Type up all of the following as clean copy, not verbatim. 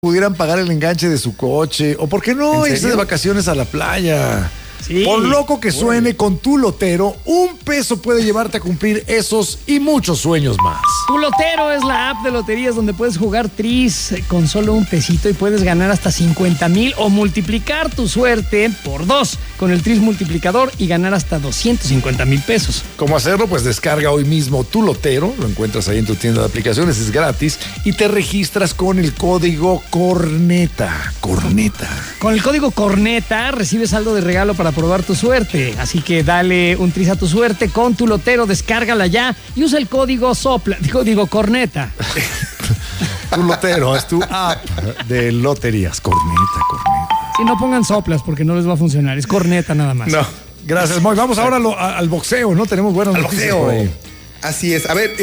pudieran pagar el enganche de su coche, o por qué no irse de vacaciones a la playa. Sí. Por loco que suene, con Tu Lotero, $1 puede llevarte a cumplir esos y muchos sueños más. Tu Lotero es la app de loterías donde puedes jugar tris con solo $1 y puedes ganar hasta 50,000 o multiplicar tu suerte por 2 con el tris multiplicador y ganar hasta 250,000 pesos. ¿Cómo hacerlo? Pues descarga hoy mismo Tu Lotero, lo encuentras ahí en tu tienda de aplicaciones, es gratis, y te registras con el código CORNETA. Corneta. Con el código CORNETA recibes saldo de regalo para probar tu suerte. Así que dale un tris a tu suerte con Tu Lotero, descárgala ya y usa el código código CORNETA. Tu Lotero es tu app de loterías. Corneta. Si no pongan soplas porque no les va a funcionar, es corneta nada más. No. Gracias, Moy. Vamos ahora al boxeo, ¿no? Tenemos buenas noticias por ahí. Así es. A ver,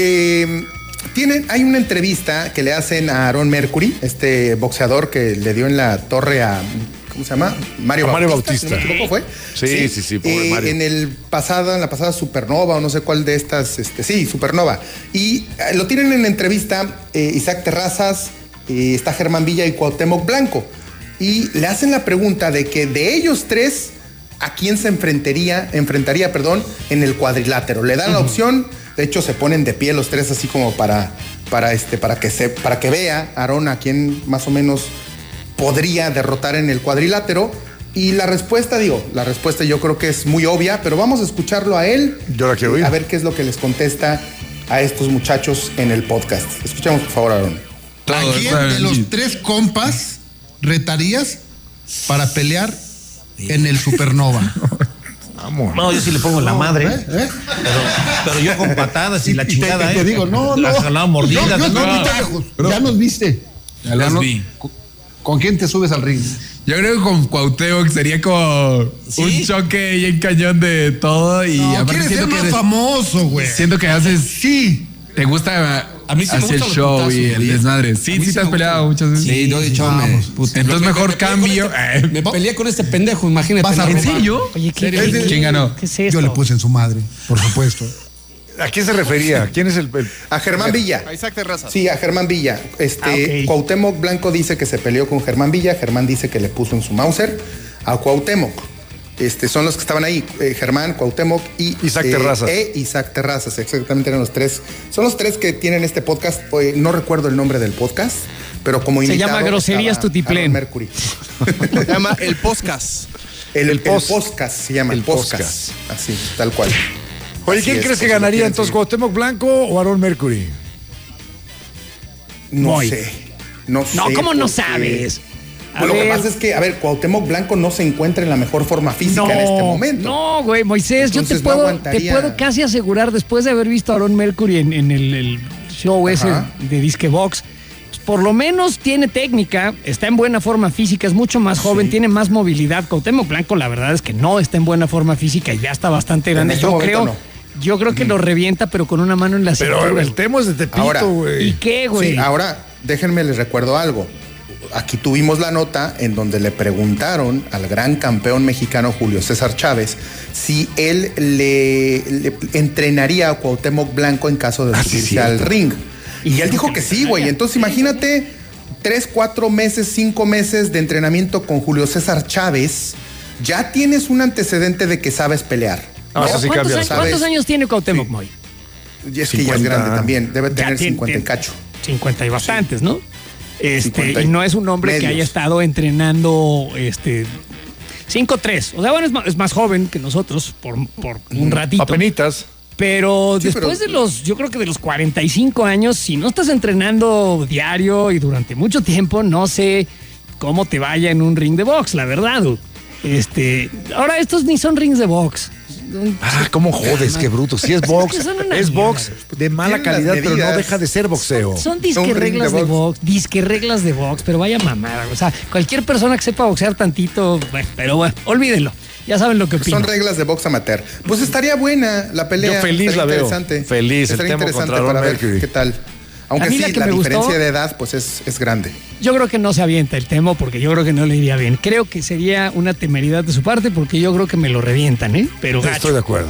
hay una entrevista que le hacen a Aaron Mercury, este boxeador que le dio en la torre a, ¿cómo se llama? Mario Bautista. Si no me equivoco, ¿fue? Sí, pobre Mario. En la pasada Supernova, o no sé cuál de estas, Supernova. Y lo tienen en entrevista Isaac Terrazas, está Germán Villa y Cuauhtémoc Blanco. Y le hacen la pregunta de que de ellos tres, ¿a quién se enfrentaría, en el cuadrilátero? Le dan la opción, de hecho se ponen de pie los tres así como para que vea Aaron a quién más o menos podría derrotar en el cuadrilátero. Y la respuesta yo creo que es muy obvia, pero vamos a escucharlo a él. Yo la quiero oír. A ver qué es lo que les contesta a estos muchachos en el podcast. Escuchamos, por favor, Aaron. ¿A quién de los tres compas retarías para pelear en el Supernova? Vamos. No, yo sí le pongo la madre. Pero yo con patadas y la chingada. Te digo, no. La jalada mordida. Ya nos viste. Ya los vi. ¿Con quién te subes al ring? Yo creo que con Cuauhtémoc sería como un choque bien cañón de todo. Y aparte siento que eres famoso, güey. Siento que haces. Sí. ¿Te gusta? A mí sí me hacer gusta el show y el desmadre. Sí, te has peleado muchas veces. Sí, no he dicho. Entonces mejor cambio. Me peleé con este pendejo, imagínate. ¿En serio? Oye, ¿Quién ganó? ¿Qué es esto? Yo le puse en su madre, por supuesto. ¿A quién se refería? ¿Quién es el...? A Germán Villa. A Isaac Terrazas. Sí, a Germán Villa. Okay. Cuauhtémoc Blanco dice que se peleó con Germán Villa. Germán dice que le puso en su Mauser a Cuauhtémoc. Son los que estaban ahí, Germán, Cuauhtémoc y Isaac Terrazas. Isaac Terrazas, exactamente eran los tres. Son los tres que tienen este podcast. No recuerdo el nombre del podcast, pero como invitado. Se llama Groserías Tutiplén. Mercury. Se llama El Podcast. El podcast se llama. El el podcast. Así, tal cual. Oye, Así ¿quién es, crees que pues, ganaría entonces, Cuauhtémoc Blanco o Aaron Mercury? No sé. No, ¿cómo no sabes? Lo que pasa es que, Cuauhtémoc Blanco no se encuentra en la mejor forma física en este momento. No, güey, Moisés, entonces, yo te puedo casi asegurar, después de haber visto a Aaron Mercury en el show ese de Disque Box, pues por lo menos tiene técnica, está en buena forma física, es mucho más joven, tiene más movilidad. Cuauhtémoc Blanco, la verdad es que no está en buena forma física y ya está bastante grande. Yo creo que lo revienta, pero con una mano en la cintura. Pero el tema es de Tepito, güey. ¿Y qué, güey? Sí, ahora, déjenme les recuerdo algo. Aquí tuvimos la nota en donde le preguntaron al gran campeón mexicano Julio César Chávez si él le entrenaría a Cuauhtémoc Blanco en caso de subirse al ring. Y él dijo que sí, güey. Entonces imagínate 3, 4 meses, 5 meses de entrenamiento con Julio César Chávez. Ya tienes un antecedente de que sabes pelear. ¿Cuántos años tiene Cuauhtémoc, Moy? Y es que ya es grande también. Debe tener 50 y cacho. 50 y bastantes, ¿no? 50 y no es un hombre que haya estado entrenando 5'3". O sea, bueno, es más joven que nosotros por un ratito. Apenitas. Pero después yo creo que de los 45 años, si no estás entrenando diario y durante mucho tiempo, no sé cómo te vaya en un ring de box, la verdad. Ahora estos ni son rings de box. ¿Cómo jodes? Qué bruto. Si es box, es box de mala calidad, pero no deja de ser boxeo. Son disque reglas de box, pero vaya mamada. O sea, cualquier persona que sepa boxear tantito, pero bueno, olvídenlo. Ya saben lo que opino. Son reglas de box amateur. Pues estaría buena la pelea. Yo feliz la veo. Feliz. Estaría interesante para ver qué tal. Aunque sí, la diferencia de edad pues es grande. Yo creo que no se avienta el Temo porque yo creo que no le iría bien. Creo que sería una temeridad de su parte porque yo creo que me lo revientan, ¿eh? Pero gacho. Estoy de acuerdo.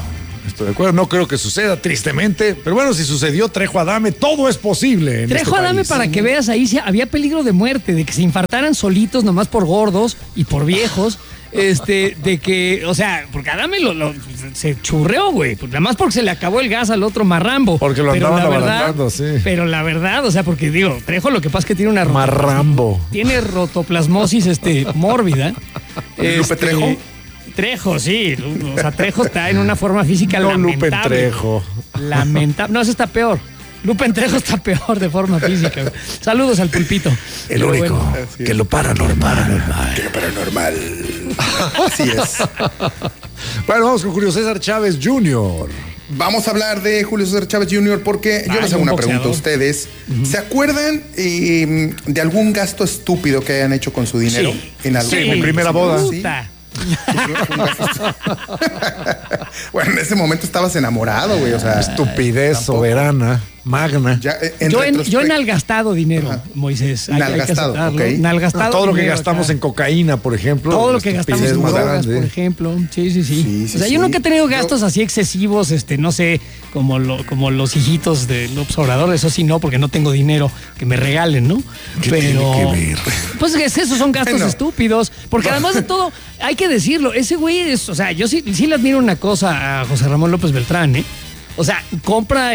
Estoy de acuerdo. No creo que suceda, tristemente. Pero bueno, si sucedió Trejo Adame, todo es posible. Trejo Adame, para que veas, ahí había peligro de muerte, de que se infartaran solitos nomás por gordos y por viejos. De que, o sea, porque Adame se churreó, güey. Nada más porque se le acabó el gas al otro marrambo. Porque lo andaban abarantando, sí. Pero la verdad, o sea, porque digo, Trejo lo que pasa es que tiene una marrambo. Tiene rotoplasmosis mórbida. ¿Lupe Trejo? Trejo, sí. O sea, Trejo está en una forma física lamentable. Lupe Trejo. Lamentable. No, eso está peor. Lupe Trejo está peor de forma física. Güey. Saludos al Pulpito. El único que lo paranormal. Que lo paranormal. Así es. Bueno, vamos con Julio César Chávez Jr. Vamos a hablar de Julio César Chávez Jr. porque yo les hago una pregunta a ustedes. ¿Se acuerdan de algún gasto estúpido que hayan hecho con su dinero? Sí. En mi primera boda. ¿Sí? Bueno, en ese momento estabas enamorado, güey. O sea, estupidez soberana, magna. Ya, yo he nalgastado dinero, Moisés. Nalgastado, ok. Nalgastado todo lo que dinero, gastamos acá. en cocaína, por ejemplo. Todo lo que gastamos en drogas, por ejemplo. Sí. O sea, yo nunca he tenido gastos así excesivos, no sé, como los hijitos de López Obrador. Eso sí, no, porque no tengo dinero que me regalen, ¿no? ¿Qué Pero tiene que ver? pues esos son gastos estúpidos. Porque además de todo, hay que decirlo, ese güey o sea, yo sí le admiro una cosa a José Ramón López Beltrán, ¿eh? O sea, compra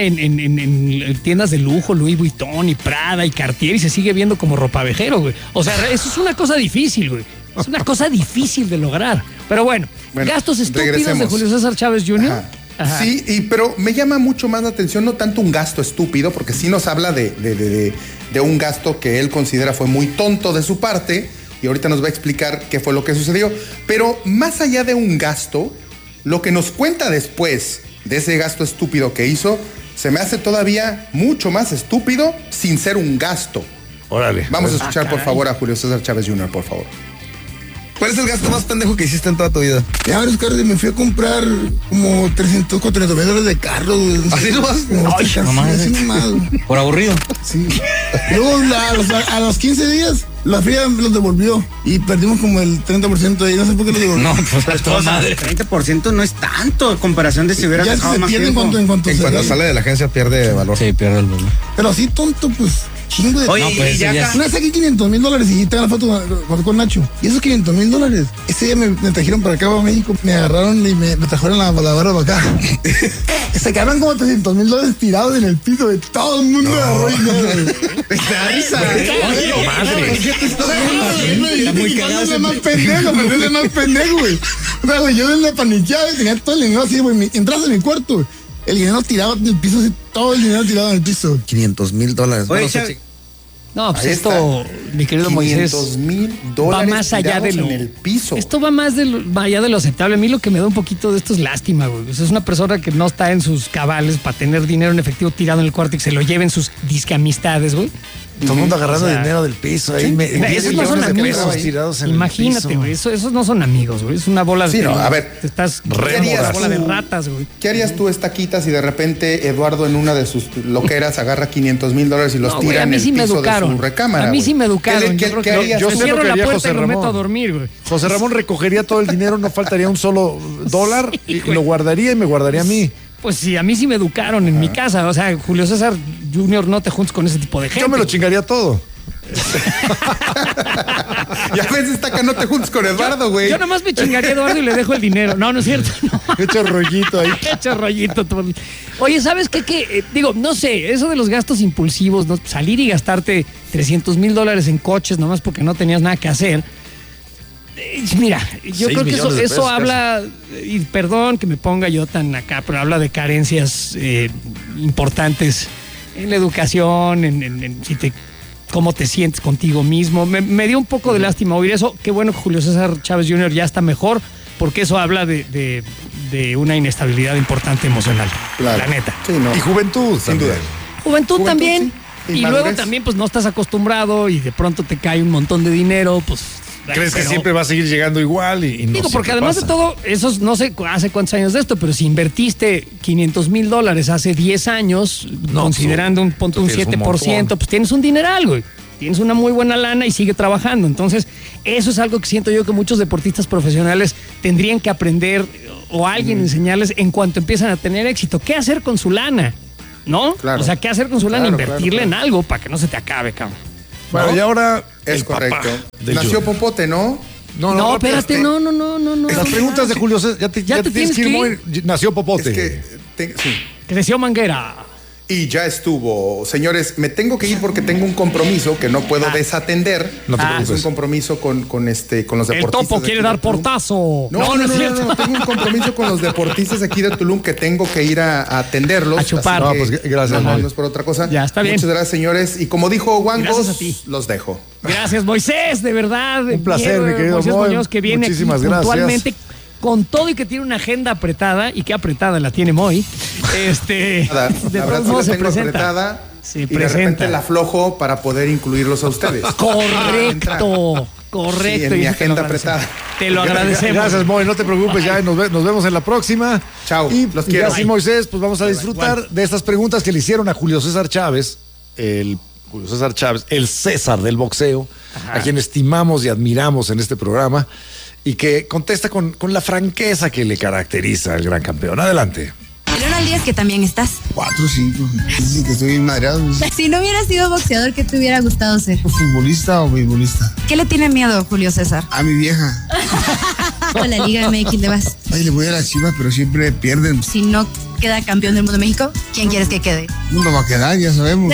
en tiendas de lujo, Louis Vuitton y Prada y Cartier y se sigue viendo como ropavejero, güey. O sea, eso es una cosa difícil, güey. Es una cosa difícil de lograr. Pero bueno, gastos estúpidos de Julio César Chávez Jr. Ajá. Sí, pero me llama mucho más la atención, no tanto un gasto estúpido, porque sí nos habla de un gasto que él considera fue muy tonto de su parte, y ahorita nos va a explicar qué fue lo que sucedió. Pero más allá de un gasto, lo que nos cuenta después de ese gasto estúpido que hizo, se me hace todavía mucho más estúpido sin ser un gasto. Órale. Vamos a escuchar, por favor, a Julio César Chávez Jr., por favor. ¿Cuál es el gasto más pendejo que hiciste en toda tu vida? Ya varios carros y me fui a comprar como 300, $400,000 de carros, güey. ¿Así nomás? Así nomás, güey. ¿Por aburrido? Sí. Luego a los 15 días la fría los devolvió y perdimos como el 30% ahí. No sé por qué lo devolvió. No, pues toda madre. 30% no es tanto en comparación de si hubieras ya dejado se más pierde tiempo. en cuanto sale de la agencia pierde valor. Sí, pierde el valor. Pero así tonto, pues. Chingo de... Oye, no, pues, ya Una saqué $500,000 y tengo la foto con Nacho. Y esos $500,000, ese día me trajeron para acá, para México. Me agarraron y me trajeron la lavadora para acá. Se quedaron como $300,000 tirados en el piso de todo el mundo. te da risa. Madre. Está muy cagado. Más pendejo, güey. O sea, güey, yo me paniqueaba y tenía todo el dinero así, güey. Entras en mi cuarto, güey. El dinero tirado en el piso, así, todo el dinero tirado en el piso. $500,000. Oye, No, pues Ahí esto, está. mi querido Moisés, $500,000 va más allá de lo en el piso. Esto va más allá de lo aceptable. A mí lo que me da un poquito de esto es lástima, güey. O sea, es una persona que no está en sus cabales para tener dinero en efectivo tirado en el cuarto y que se lo lleven sus disque amistades, güey. Todo el mundo agarrando dinero del piso. Ahí Esos no son amigos. Imagínate, güey. Esos no son amigos, güey. Es una bola de... Sí, no, a ver. Te estás... Una bola de ratas, güey. ¿Qué harías tú, Estaquita, si de repente Eduardo en una de sus loqueras agarra $500,000 y los tira en el piso de su recámara? A mí sí me educaron. ¿Qué harías? Yo sé lo cierro que la haría puerta José y lo Ramón. meto a dormir, güey. José Ramón recogería todo el dinero, no faltaría un solo dólar y lo guardaría y me guardaría a mí. Pues sí, a mí sí me educaron en mi casa. O sea, Julio César Jr., no te juntes con ese tipo de gente. Yo me lo chingaría todo. Ya ves, Estaca, no te juntes con Eduardo, güey. Yo nomás me chingaría a Eduardo y le dejo el dinero. No, no es cierto. No. Hecho rollito ahí. Hecho rollito. Oye, ¿sabes qué? Digo, no sé, eso de los gastos impulsivos, ¿no? Salir y gastarte $300,000 en coches nomás porque no tenías nada que hacer. Mira, yo creo que eso habla, y perdón que me ponga yo tan acá, pero habla de carencias importantes en la educación, en cómo te sientes contigo mismo. Me dio un poco de lástima oír eso. Qué bueno que Julio César Chávez Jr. ya está mejor, porque eso habla de una inestabilidad importante emocional. Claro. La neta. Sí, no. Y juventud, sin duda. Juventud también. Sí. Y luego también, pues no estás acostumbrado y de pronto te cae un montón de dinero, pues. ¿Crees que siempre va a seguir llegando igual? Y no digo, porque además pasa. de todo, esos no sé hace cuántos años de esto, pero si invertiste $500,000 hace 10 años, considerando un 7%, pues tienes un dineral, güey. tienes una muy buena lana y sigue trabajando. Entonces, eso es algo que siento yo que muchos deportistas profesionales tendrían que aprender o alguien enseñarles en cuanto empiezan a tener éxito. ¿Qué hacer con su lana? ¿No? Claro. O sea, ¿qué hacer con su lana? Claro, Invertirle claro. en algo para que no se te acabe, cabrón. Bueno, ¿No? y ahora Es el correcto. papá del Nació Junior. Popote, ¿no? No, espérate, no. Las preguntas de Julio César, ya te tienes que ir muy... Nació Popote. Es que, sí. Creció Manguera. Y ya estuvo. Señores, me tengo que ir porque tengo un compromiso que no puedo desatender. No te Es preocupes. un compromiso con los El deportistas. Topo de quiere aquí dar de Tulum. portazo. No, es cierto. no. Tengo un compromiso con los deportistas de aquí de Tulum que tengo que ir a atenderlos. A chupar. así No, que pues, gracias, No, Moy. no es por otra cosa. Ya, está bien. Muchas gracias, señores. Y como dijo Gracias a Wangos, ti. los dejo. Gracias, Moisés, de verdad. Un placer, mi querido Moisés Moy. Muñoz, que viene Muchísimas aquí gracias. puntualmente con todo y que tiene una agenda apretada, y qué apretada la tiene Moy. De La todos verdad sí modos la se tengo presenta. apretada. Se y de presenta. repente la aflojo para poder incluirlos a ustedes. Correcto. Sí, en y mi eso te lo agenda agradecemos. apretada. Te lo agradecemos. Gracias, Moy. No te preocupes, ya nos vemos en la próxima. Chao, Y los quiero. así, Moisés, pues vamos a disfrutar de estas preguntas que le hicieron a Julio César Chávez, el César del boxeo, a quien estimamos y admiramos en este programa, y que contesta con la franqueza que le caracteriza al gran campeón. Adelante. Leonel Díaz, que también estás. 4 o 5. Dicen que estoy bien madreado. Si no hubieras sido boxeador, ¿qué te hubiera gustado ser? ¿Futbolista o beisbolista? ¿Qué le tiene miedo Julio César? A mi vieja. ¿O la Liga MX le vas? Ay, le voy a las Chivas, pero siempre pierden. Si no queda campeón del mundo de México, ¿quién quieres que quede? Uno va a quedar, ya sabemos.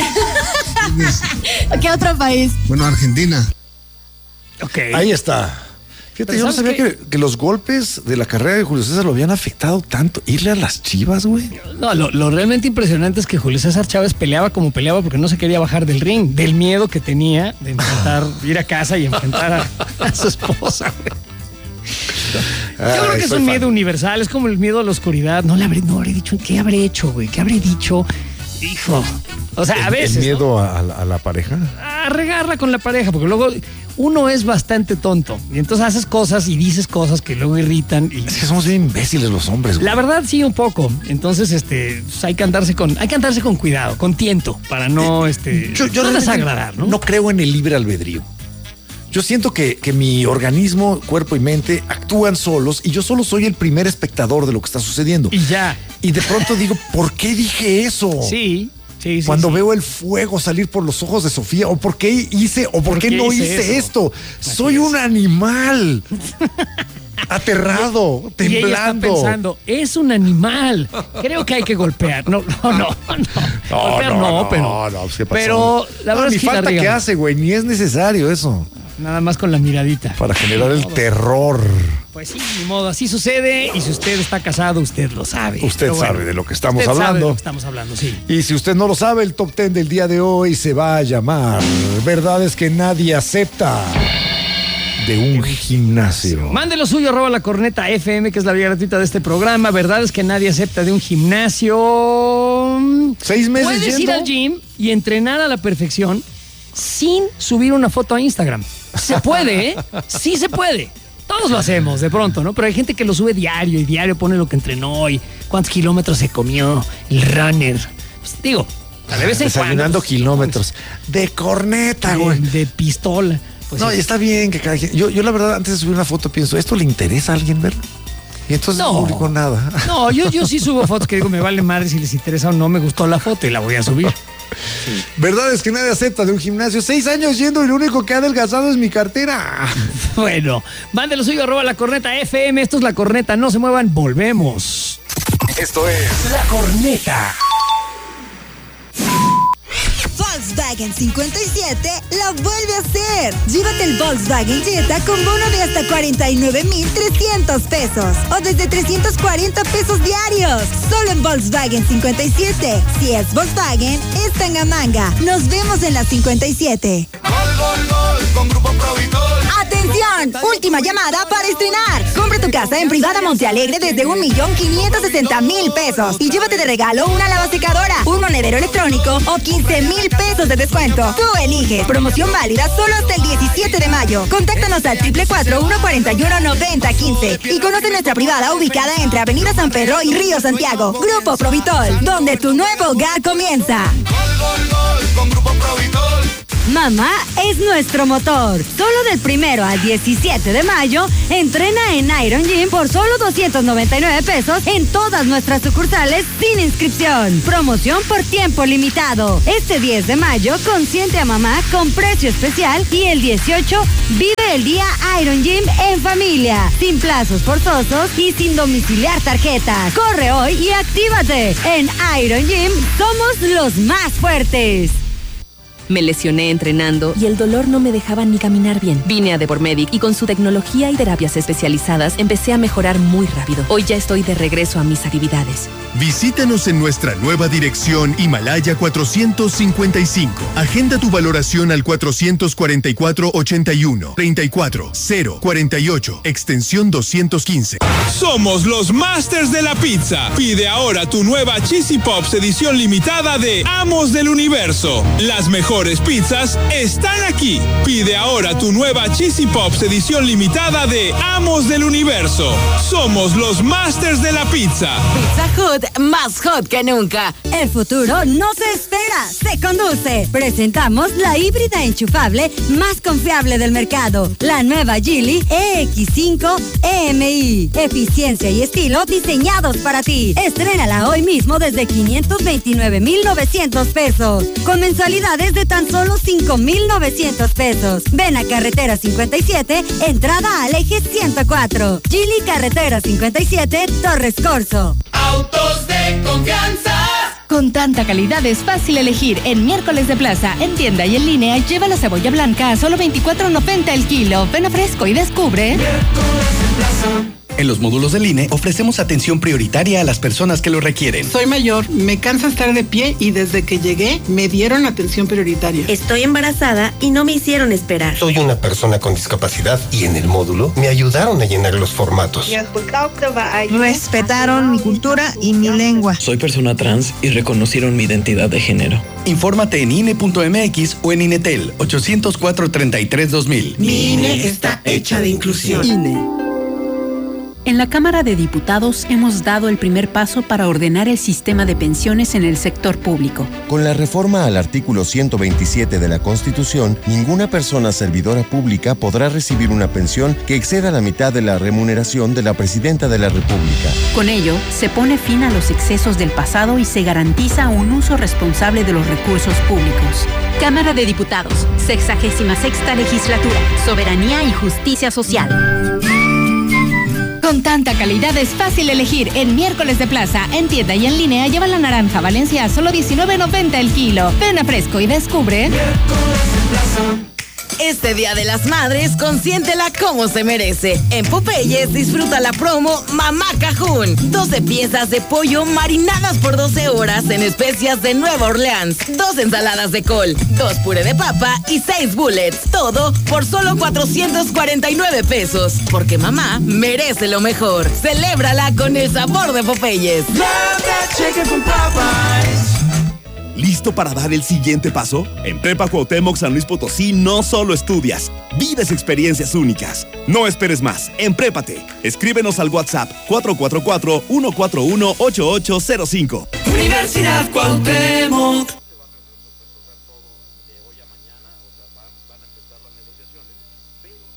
¿Qué otro país? Bueno, Argentina. Ok. Ahí está. Fíjate, Pero yo no ¿sabes sabía que los golpes de la carrera de Julio César lo habían afectado tanto. Irle a las Chivas, güey. No, lo realmente impresionante es que Julio César Chávez peleaba como peleaba porque no se quería bajar del ring, del miedo que tenía de enfrentar, ir a casa y enfrentar a su esposa, güey. Yo creo que es un miedo universal, es como el miedo a la oscuridad. No habré dicho, ¿qué habré hecho, güey? ¿Qué habré dicho? Hijo. O sea, a veces. ¿El miedo ¿no? a la pareja? A regarla con la pareja, porque luego uno es bastante tonto y entonces haces cosas y dices cosas que luego irritan. Y Es que somos bien imbéciles los hombres, güey. la verdad sí, un poco. Entonces, pues hay que andarse con cuidado, con tiento, para no, Yo no realmente desagradar, ¿no? No creo en el libre albedrío. Yo siento que mi organismo, cuerpo y mente actúan solos y yo solo soy el primer espectador de lo que está sucediendo. Y ya. Y de pronto digo, ¿por qué dije eso? Sí. Cuando veo el fuego salir por los ojos de Sofía, o por qué hice, o por qué no hice esto. Soy un animal. Aterrado, Y ella está temblando. pensando, es un animal. Creo que hay que golpear. No. Golpear no, pero. No, ¿qué pasó? Pero la verdad ni es que falta que hace, güey, ni es necesario eso. Nada más con la miradita. Para generar el terror. Pues sí, ni modo, así sucede. Y si usted está casado, usted lo sabe. Usted Pero bueno, sabe de lo que estamos usted sabe de hablando. lo que estamos hablando, sí. Y si usted no lo sabe, el top 10 del día de hoy se va a llamar Verdades que nadie acepta de un gimnasio. Mande lo suyo, @ la corneta FM, que es la vía gratuita de este programa. Verdades que nadie acepta de un gimnasio. 6 meses Puedes ir yendo. al gym y entrenar a la perfección sin subir una foto a Instagram. Se puede, ¿eh? Sí se puede. Todos lo hacemos de pronto, ¿no? Pero hay gente que lo sube diario y diario pone lo que entrenó y cuántos kilómetros se comió, el runner. Pues, digo, de vez en Desayunando cuando, kilómetros. De corneta, güey. de pistola. Pues No, sí. y está bien que cada quien. Yo la verdad, antes de subir una foto pienso, ¿esto le interesa a alguien verlo? Y entonces no publico nada. No, yo sí subo fotos que digo, me vale madre si les interesa o no, me gustó la foto y la voy a subir. Verdades que nadie acepta de un gimnasio. 6 años yendo y lo único que ha adelgazado es mi cartera. Bueno, mándelo suyo, @ la corneta FM. Esto es La Corneta, no se muevan, volvemos. Esto es La Corneta. Volkswagen 57 la vuelve a hacer. Llévate el Volkswagen Jetta con bono de hasta 49,300 pesos o desde 340 pesos diarios. Solo en Volkswagen 57. Si es Volkswagen, es Tangamanga. Nos vemos en la 57. con Grupo Provitol. ¡Atención! Última llamada para estrenar. Compra tu casa en Privada Montealegre desde 1,560,000 pesos y llévate de regalo una lavasecadora, un monedero electrónico o 15,000 pesos de descuento. Tú eliges. Promoción válida solo hasta el 17 de mayo. Contáctanos al 444-141-9015 y conoce nuestra privada ubicada entre Avenida San Pedro y Río Santiago. Grupo Provitol, donde tu nuevo hogar comienza. Con Grupo Provitol. Mamá es nuestro motor. Solo del 1 al 17 de mayo, entrena en Iron Gym por solo 299 pesos en todas nuestras sucursales sin inscripción. Promoción por tiempo limitado. Este 10 de mayo, consiente a mamá con precio especial y el 18, vive el día Iron Gym en familia, sin plazos forzosos y sin domiciliar tarjetas. Corre hoy y actívate. En Iron Gym somos los más fuertes. Me lesioné entrenando y el dolor no me dejaba ni caminar bien. Vine a Depormedic y con su tecnología y terapias especializadas empecé a mejorar muy rápido. Hoy ya estoy de regreso a mis actividades. Visítanos en nuestra nueva dirección Himalaya 455. Agenda tu valoración al 444-81 34 048, extensión 215. Somos los Masters de la Pizza. Pide ahora tu nueva Cheesy Pops edición limitada de Amos del Universo. Las mejores pizzas están aquí. Pide ahora tu nueva Cheesy Pops edición limitada de Amos del Universo. Somos los Masters de la Pizza. Pizza Hut, más hot que nunca. El futuro no se espera, se conduce. Presentamos la híbrida enchufable más confiable del mercado. La nueva Geely EX5 EMI. Eficiencia y estilo diseñados para ti. Estrénala hoy mismo desde 529,900 pesos. Con mensualidades de tan solo 5,900 pesos. Ven a Carretera 57, entrada al eje 104. Geely Carretera 57, Torres Corzo. Autos de confianza. Con tanta calidad es fácil elegir. En Miércoles de Plaza, en tienda y en línea, lleva la cebolla blanca a solo $24.90 el kilo. Ven a Fresco y descubre. En los módulos del INE ofrecemos atención prioritaria a las personas que lo requieren. Soy mayor, me cansa estar de pie y desde que llegué me dieron atención prioritaria. Estoy embarazada y no me hicieron esperar. Soy una persona con discapacidad y en el módulo me ayudaron a llenar los formatos. Respetaron mi cultura y mi lengua. Soy persona trans y reconocieron mi identidad de género. Infórmate en INE.mx o en INETEL 804-33-2000. Mi INE está hecha de inclusión. INE. En la Cámara de Diputados hemos dado el primer paso para ordenar el sistema de pensiones en el sector público. Con la reforma al artículo 127 de la Constitución, ninguna persona servidora pública podrá recibir una pensión que exceda la mitad de la remuneración de la Presidenta de la República. Con ello, se pone fin a los excesos del pasado y se garantiza un uso responsable de los recursos públicos. Cámara de Diputados, 66ª Legislatura, Soberanía y Justicia Social. Con tanta calidad es fácil elegir. En Miércoles de Plaza, en tienda y en línea, lleva la naranja Valencia a solo $19.90 el kilo. Ven a Fresco y descubre. Este Día de las Madres, consiéntela como se merece. En Popeyes disfruta la promo Mamá Cajún. 12 piezas de pollo marinadas por 12 horas en especias de Nueva Orleans. 2 ensaladas de col, 2 puré de papa y 6 bullets. Todo por solo 449 pesos. Porque mamá merece lo mejor. Celébrala con el sabor de Popeyes. ¿Listo para dar el siguiente paso? En Prepa Cuauhtémoc San Luis Potosí no solo estudias, vives experiencias únicas. No esperes más, emprépate. Escríbenos al WhatsApp 444-141-8805. Universidad Cuauhtémoc.